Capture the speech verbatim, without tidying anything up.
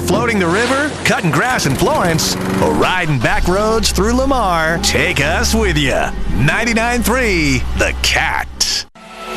floating the river, cutting grass in Florence, or riding back roads through Lamar, take us with you. ninety-nine point three The Cat.